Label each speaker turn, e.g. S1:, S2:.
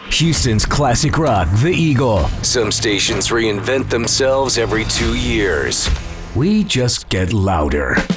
S1: Houston's classic rock, The Eagle. Some stations reinvent themselves every 2 years. We just get louder.